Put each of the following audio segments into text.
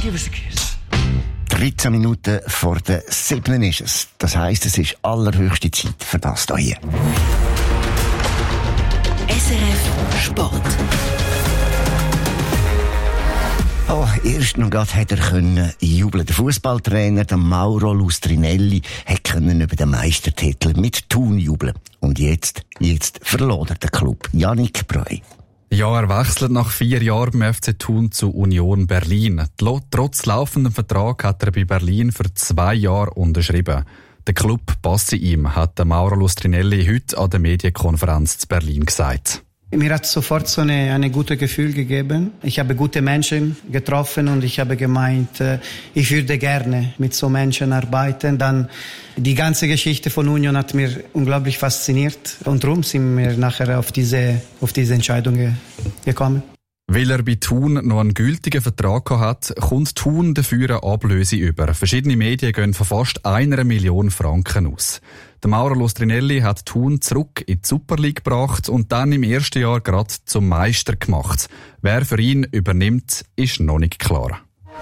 Give us a kiss. 13 Minuten vor der 7 ist es. Das heisst, es ist allerhöchste Zeit für das hier. SRF Sport. Oh, erst noch gerade hat er können jubeln. Der Fußballtrainer, der Mauro Lustrinelli, hat können über den Meistertitel mit Thun jubeln. Und jetzt verlor er den Club. Yannick Breu. Ja, er wechselt nach 4 Jahren beim FC Thun zu Union Berlin. Trotz laufendem Vertrag hat er bei Berlin für 2 Jahre unterschrieben. Der Club passe ihm, hat der Mauro Lustrinelli heute an der Medienkonferenz zu Berlin gesagt. Mir hat sofort so eine gute Gefühl gegeben. Ich habe gute Menschen getroffen und ich habe gemeint, ich würde gerne mit so Menschen arbeiten. Dann die ganze Geschichte von Union hat mir unglaublich fasziniert und darum sind wir nachher auf diese Entscheidung gekommen. Weil er bei Thun noch einen gültigen Vertrag hat, kommt Thun dafür eine Ablöse über. Verschiedene Medien gehen von fast 1 Million Franken aus. Der Mauro Lustrinelli hat Thun zurück in die Super League gebracht und dann im ersten Jahr gerade zum Meister gemacht. Wer für ihn übernimmt, ist noch nicht klar.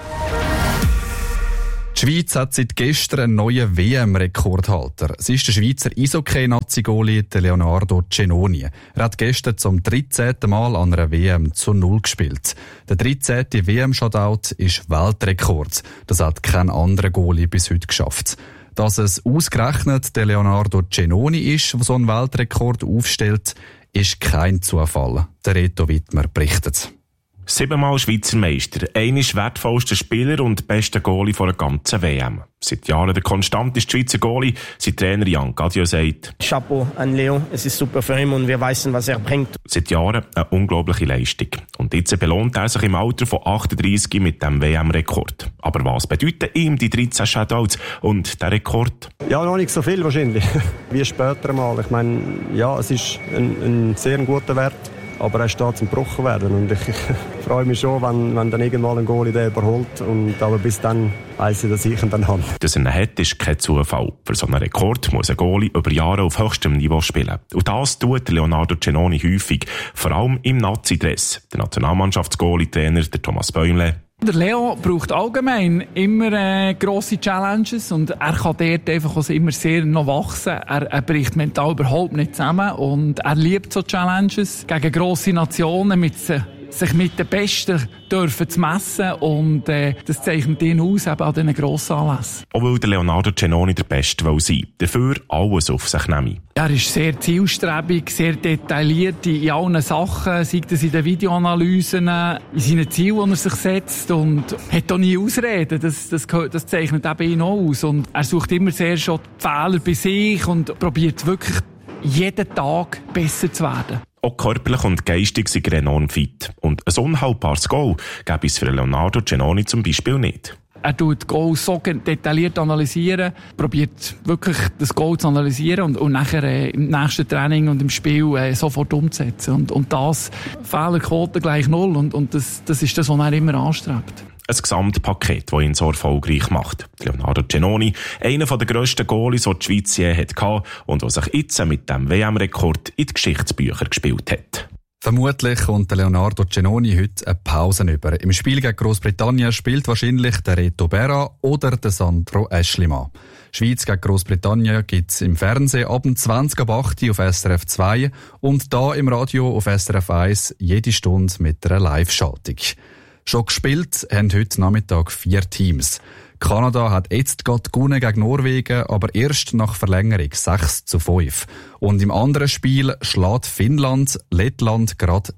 Die Schweiz hat seit gestern einen neuen WM-Rekordhalter. Es ist der Schweizer Eishockey-Nazi-Goalie Leonardo Cenoni. Er hat gestern zum 13. Mal an einer WM zu 0 gespielt. Der 13. WM-Shutout ist Weltrekord. Das hat kein anderer Goalie bis heute geschafft. Dass es ausgerechnet der Leonardo Cenoni ist, der so einen Weltrekord aufstellt, ist kein Zufall. Der Reto Wittmer berichtet. 7-mal Schweizer Meister, einmal wertvollster Spieler und bester Goalie der ganzen WM. Seit Jahren der konstanteste Schweizer Goalie, sein Trainer Jan Gadjo sagt: Chapeau an Leo, es ist super für ihn und wir wissen, was er bringt. Seit Jahren eine unglaubliche Leistung. Und jetzt belohnt er sich im Alter von 38 mit dem WM-Rekord. Aber was bedeuten ihm die 13 Shutouts und der Rekord? Ja, noch nicht so viel wahrscheinlich, wie später mal. Ich meine, ja, es ist ein sehr guter Wert. Aber er steht zum Gebrochen werden und ich freue mich schon, wenn dann irgendwann ein Goalie den überholt. Aber bis dann weiss ich, dass ich ihn dann habe. Dass er ihn hat, ist kein Zufall. Für so einen Rekord muss ein Goalie über Jahre auf höchstem Niveau spielen. Und das tut Leonardo Cenoni häufig, vor allem im Nazi-Dress. Der Nationalmannschafts-Goalie-Trainer, der Thomas Bäumle. Der Leo braucht allgemein immer grosse Challenges und er kann dort einfach auch immer sehr noch wachsen. Er bricht mental überhaupt nicht zusammen und er liebt so Challenges gegen grosse Nationen, sich mit den Besten dürfen zu messen und das zeichnet ihn aus eben an diesen grossen Anlässen. Auch weil der Leonardo Cenoni der Beste sein will, dafür alles auf sich nehmen. Er ist sehr zielstrebig, sehr detailliert in allen Sachen, sei das in den Videoanalysen, in seinen Zielen, die er sich setzt und hat auch nie Ausreden. Das zeichnet eben ihn auch aus. Und er sucht immer sehr schon die Fehler bei sich und probiert wirklich jeden Tag besser zu werden. Auch körperlich und geistig sind er enorm fit. Und ein unhaltbares Goal gäbe es für Leonardo Cenoni zum Beispiel nicht. Er tut Goals so detailliert analysieren, probiert wirklich das Goal zu analysieren und nachher im nächsten Training und im Spiel sofort umzusetzen. Und das Fehlerquote gleich 0 und das ist das, was er immer anstrebt. Ein Gesamtpaket, das ihn so erfolgreich macht. Leonardo Cenoni, einer der grössten Goalies, die die Schweiz je hatte und der sich jetzt mit dem WM-Rekord in die Geschichtsbücher gespielt hat. Vermutlich kommt Leonardo Cenoni heute eine Pause über. Im Spiel gegen Großbritannien spielt wahrscheinlich der Reto Berra oder der Sandro Aeschlimann. Schweiz gegen Großbritannien gibt's im Fernsehen ab 20:08 auf SRF 2 und da im Radio auf SRF 1 jede Stunde mit einer Live-Schaltung. Schon gespielt haben heute Nachmittag 4 Teams. Kanada hat jetzt gerade gewonnen gegen Norwegen, aber erst nach Verlängerung 6:5. Und im anderen Spiel schlägt Finnland Lettland gerade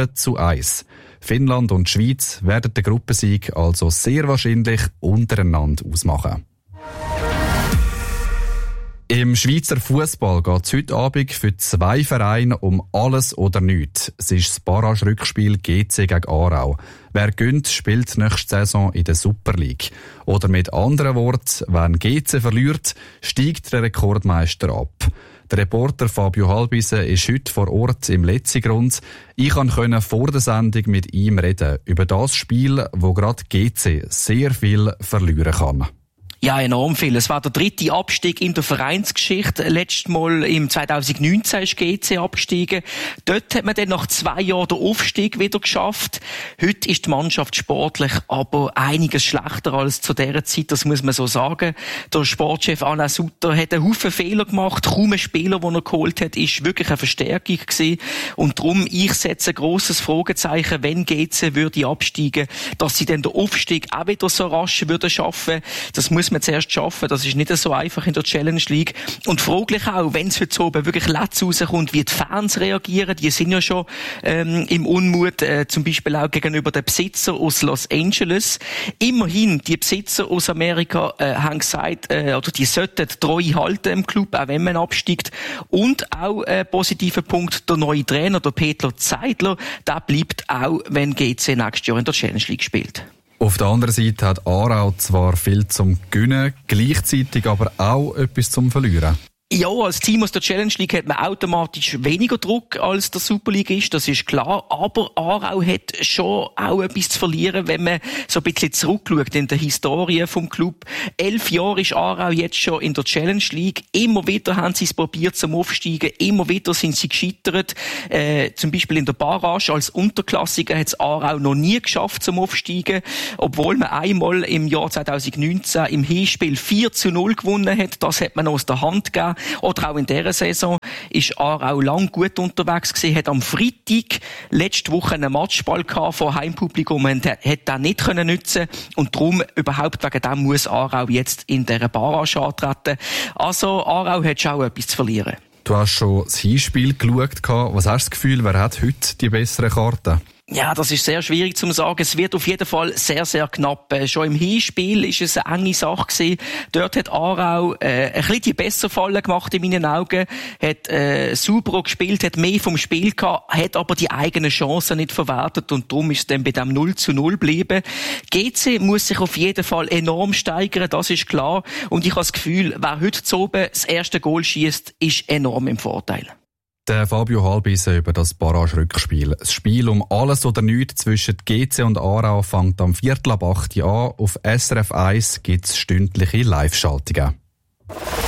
7:1. Finnland und Schweiz werden den Gruppensieg also sehr wahrscheinlich untereinander ausmachen. Im Schweizer Fußball geht es heute Abend für 2 Vereine um alles oder nichts. Es ist das Barrage-Rückspiel GC gegen Aarau. Wer gönnt, spielt nächste Saison in der Super League. Oder mit anderen Worten, wenn GC verliert, steigt der Rekordmeister ab. Der Reporter Fabio Halbise ist heute vor Ort im Letzigrund. Ich konnte vor der Sendung mit ihm reden über das Spiel, wo gerade GC sehr viel verlieren kann. Ja, enorm viel. Es war der 3. Abstieg in der Vereinsgeschichte. Letztes Mal im 2019 ist GC abgestiegen. Dort hat man dann nach 2 Jahren den Aufstieg wieder geschafft. Heute ist die Mannschaft sportlich aber einiges schlechter als zu dieser Zeit, das muss man so sagen. Der Sportchef Alain Sutter hat einen Haufen Fehler gemacht. Kaum ein Spieler, den er geholt hat, ist wirklich eine Verstärkung gewesen. Und darum, ich setze ein grosses Fragezeichen, wenn GC würde absteigen, dass sie dann den Aufstieg auch wieder so rasch würden schaffen. Das muss man zuerst schaffen. Das ist nicht so einfach in der Challenge League. Und fraglich auch, wenn es heute oben wirklich letzt rauskommt, wie die Fans reagieren. Die sind ja schon im Unmut, zum Beispiel auch gegenüber den Besitzer aus Los Angeles. Immerhin, die Besitzer aus Amerika haben gesagt, oder die sollten treu halten im Club, auch wenn man absteigt. Und auch positiver Punkt, der neue Trainer, der Peter Zeidler, der bleibt auch, wenn GC nächstes Jahr in der Challenge League spielt. Auf der anderen Seite hat Aarau zwar viel zum Gewinnen, gleichzeitig aber auch etwas zum Verlieren. Ja, als Team aus der Challenge League hat man automatisch weniger Druck als der Superligist, das ist klar. Aber Aarau hat schon auch etwas zu verlieren, wenn man so ein bisschen zurückschaut in der Historie vom Club. 11 Jahre ist Aarau jetzt schon in der Challenge League. Immer wieder haben sie es probiert zum Aufsteigen. Immer wieder sind sie gescheitert. Zum Beispiel in der Barrage als Unterklassiker hat es Aarau noch nie geschafft zum Aufsteigen. Obwohl man einmal im Jahr 2019 im Hinspiel 4-0 gewonnen hat. Das hat man aus der Hand gegeben. Oder auch in dieser Saison ist Aarau lang gut unterwegs gewesen, hat am Freitag letzte Woche einen Matchball gehabt vor Heimpublikum und hat den nicht können nutzen und darum überhaupt wegen dem muss Aarau jetzt in dieser Barrage antreten. Also Aarau hat schon etwas zu verlieren. Du hast schon das Hinspiel geschaut. Was hast du das Gefühl, wer hat heute die besseren Karten? Ja, das ist sehr schwierig zu sagen. Es wird auf jeden Fall sehr, sehr knapp. Schon im Hinspiel ist es eine enge Sache gewesen. Dort hat Aarau ein bisschen die besseren Fallen gemacht in meinen Augen. Hat sauberer gespielt, hat mehr vom Spiel gehabt, hat aber die eigenen Chancen nicht verwertet und darum ist es dann bei dem 0-0 geblieben. GC muss sich auf jeden Fall enorm steigern, das ist klar. Und ich habe das Gefühl, wer heute zu oben das erste Goal schießt, ist enorm im Vorteil. Der Fabio Halbisen über das Barrage-Rückspiel. Das Spiel um alles oder nichts zwischen GC und Aarau fängt am 7:15 an. Auf SRF 1 gibt es stündliche Live-Schaltungen.